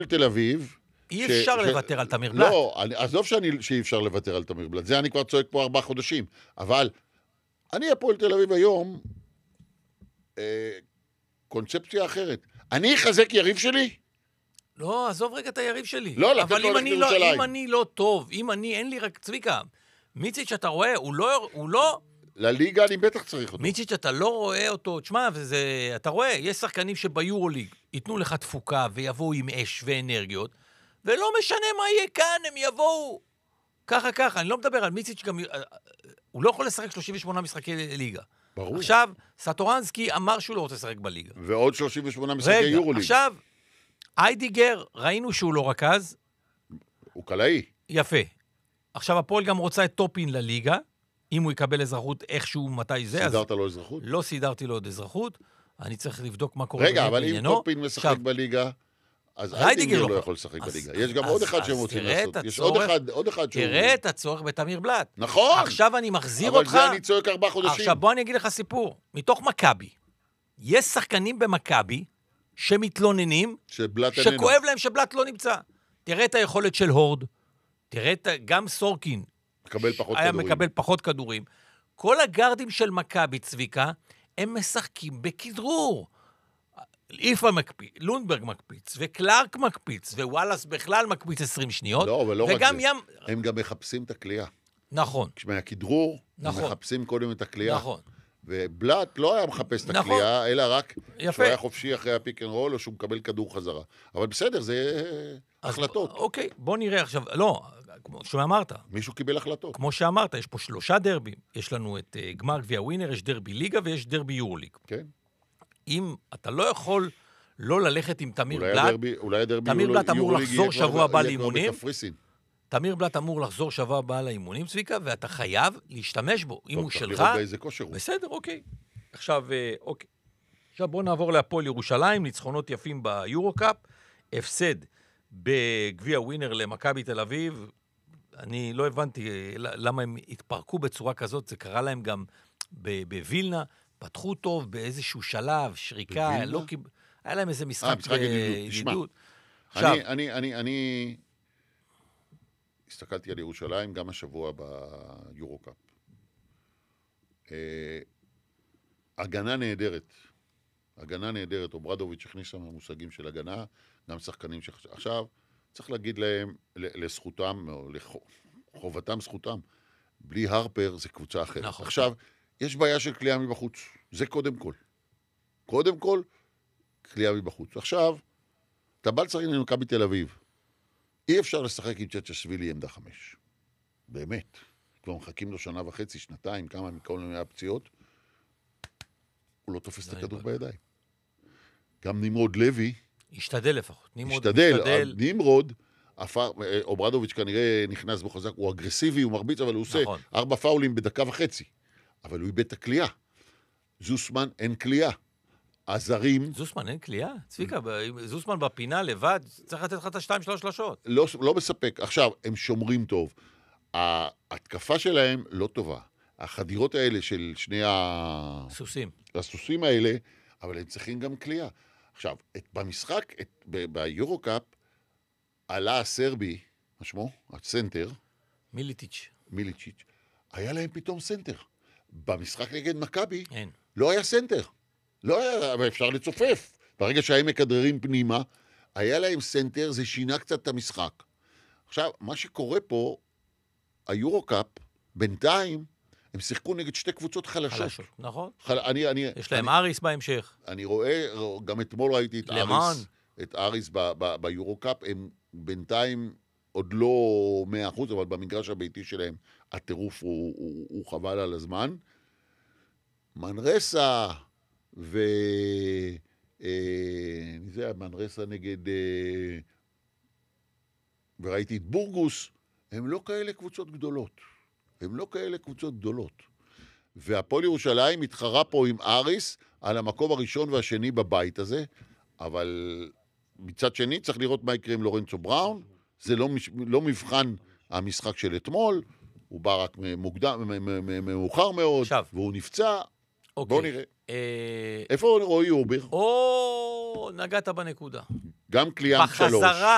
תל אביב... אי אפשר לוותר על תמיר בלט. לא, עזוב שאי אפשר לוותר על תמיר בלט. זה אני כבר צועק פה 4 חודשים. אבל אני הפועל תל אביב היום, קונספציה אחרת. אני אחזק יריב שלי? לא, עזוב רגע את היריב שלי. לא, לתת לו הולך לירושלים. אם אני לא טוב, אין לי רק צביקה, מיציץ' אתה רואה, הוא לא... לליגה אני בטח צריך אותו. מיציץ' אתה לא רואה אותו, תשמע, אתה רואה, יש שחקנים שביורוליג ייתנו לך תפוקה ויבואו עם אש ואנרגיות, ולא משנה מה יהיה כאן, הם יבואו ככה. אני לא מדבר על מיציץ' גם, הוא לא יכול לשחק 38 משחקי ליגה. ברור. עכשיו, סטורנסקי אמר שהוא לא רוצה לשחק בליגה. ועוד 38 משחקי יורוליג. עכשיו, איידיגר, ראינו שהוא לא רכז. הוא קלעי. יפה. עכשיו, הפועל גם רוצה את טופין לליגה, אם הוא יקבל אזרחות איכשהו מתי זה. סידרת לו אזרחות? לא סידרתי לו עוד אזרחות. אני צריך לבדוק מה קורה. רגע, אבל אם טופין משחק בליגה, אז איידיגר לא יכול לשחק בליגה. יש גם עוד אחד שהם רוצים לעשות. יש עוד אחד שהוא... תראה את הצורך בתמיר בלט. נכון. עכשיו אני מחזיר אותך. אבל זה אני צועק 4 חודשים. עכשיו בוא אני אגיד לך סיפור. מתוך מכבי. יש שחקנים במכבי שמתלוננים, שכואב להם שבלט לא נמצא. תראה את היכולת של הורד. תראה גם סורקין. היה מקבל פחות כדורים. כל הגארדים של מכבי, צביקה, הם משחקים בכדרור. איפה מקפיץ, לונדברג מקפיץ, וקלארק מקפיץ, ווואלאס בכלל מקפיץ 20 שניות. לא, אבל לא רק זה. הם גם מחפשים את הקליעה. נכון. כשמהכדרור, הם מחפשים קודם את הקליעה. נכון. ובלט לא היה מחפש את הקליעה, אלא רק שהוא היה חופשי אחרי הפיק אנד רול, או שהוא מקבל כדור חזרה. אבל בסדר, זה החלטות. אוקיי, בוא נראה עכשיו. לא, כמו שאמרת. מישהו קיבל החלטות. כמו שאמרת, יש פה 3 דרבים. יש לנו את גמר גביע ווינר, יש דרבי ליגה ויש דרבי יורוליג. כן. אם אתה לא יכול לא ללכת עם תמיר בלט, תמיר בלט אמור לחזור שבוע הבא לאימונים. תמיר בלט אמור לחזור שבוע הבא לאימונים, צביקה, ואתה חייב להשתמש בו. אם הוא שלך... בסדר, אוקיי. עכשיו בוא נעבור להפועל ירושלים, ניצחונות יפים ביורוקאפ, הפסד בגביע ווינר למכבי תל אביב. אני לא הבנתי למה הם התפרקו בצורה כזאת, זה קרה להם גם בווילנה, פתחו טוב באיזשהו שלב, שריקה, היה להם איזה משחק בידידות. אני הסתכלתי על ירושלים גם השבוע ביורוקאפ. הגנה נהדרת, אוברדוביץ' הכניס שם מושגים של הגנה, גם שחקנים עכשיו, צריך להגיד להם, לזכותם, או לחובתם זכותם, בלי הרפר זה קבוצה אחרת. נכון. עכשיו, יש בעיה של קליעה מבחוץ, זה קודם כל. קודם כל, קליעה מבחוץ. עכשיו, אתה בא לצחק למכבי תל אביב, אי אפשר לשחק עם צ'צ'שווילי עמדה 5. באמת. כבר מחכים לו 1.5 שנה, 2, כמה מכל מיני הפציעות, הוא לא תופס את הכדור בידיים. גם נמרוד לוי, השתדל לפחות. השתדל. נמרוד, אוברדוביץ' כנראה נכנס בו חזק, הוא אגרסיבי, הוא מרביץ, אבל הוא עושה 4 פאולים בדקה וחצי. אבל הוא איבד את הקליעה. זוסמן אין קליעה. הזרים... זוסמן אין קליעה? צביקה, זוסמן בפינה לבד, צריך לתת לך את 2-3 שלשות. לא מספק. עכשיו, הם שומרים טוב. ההתקפה שלהם לא טובה. החדירות האלה של שני הסוסים האלה, אבל הם צריכים גם קליעה. עכשיו, במשחק, ביורוקאפ, עלה הסרבי, מה שמו? הסנטר. מיליטיץ'. היה להם פתאום סנטר. במשחק נגד מכבי, לא היה סנטר. לא היה, אבל אפשר לצופף. ברגע שהם מקדרים פנימה, היה להם סנטר, זה שינה קצת את המשחק. עכשיו, מה שקורה פה, היורוקאפ, בינתיים, הם שיחקו נגד 2 קבוצות חלשות. נכון. יש להם אריס בהמשך. אני רואה, גם אתמול ראיתי את אריס ביורוקאפ, הם בינתיים עוד לא 100%, אבל במגרש הביתי שלהם, הטירוף הוא חבל על הזמן. מנרסה מנרסה נגד, וראיתי את בורגוס, הם לא כאלה קבוצות גדולות. והפועל ירושלים מתחרה פה עם אריס על המקום הראשון והשני בבית הזה, אבל מצד שני צריך לראות מה יקרה עם לורנצו בראון, זה לא מבחן המשחק של אתמול, הוא בא רק מאוחר מאוד, והוא נפצע, בואו נראה. איפה רועי אובר? נגעת בנקודה. גם קליאם 3.